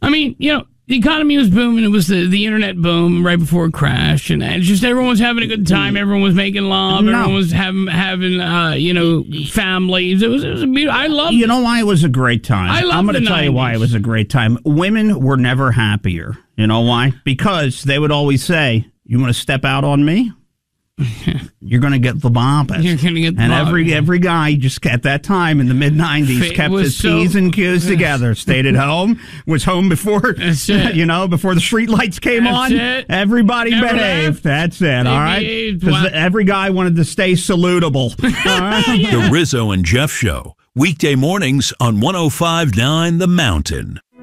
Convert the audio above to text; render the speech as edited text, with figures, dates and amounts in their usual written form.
I mean, the economy was booming. It was the internet boom right before it crashed, and it's just everyone was having a good time. Everyone was making love. No. Everyone was having families. It was a beautiful. I loved it. You know why it was a great time? I'm going to tell you why it was a great time. Women were never happier. You know why? Because they would always say, "You want to step out on me? You're going to get the bombas." You're going to get the and bombas. every guy just at that time in the mid-'90s kept his P's and Q's together. Stayed at home, was home before That's it. before the street lights came That's on. it. Everybody Never behaved. left. That's it. They All right, behaved. because Wow. every guy wanted to stay salutable. All right? The Rizzo and Jeff Show, weekday mornings on 105.9 The Mountain.